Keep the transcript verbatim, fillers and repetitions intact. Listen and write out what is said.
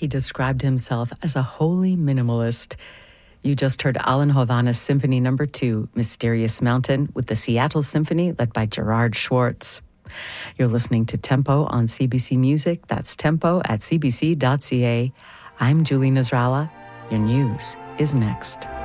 He described himself as a holy minimalist. You just heard Alan Hovhaness Symphony Number Two, Mysterious Mountain, with the Seattle Symphony led by Gerard Schwartz. You're listening to Tempo on C B C Music. That's tempo at c b c dot c a. I'm Julie Nasrallah. Your news is next.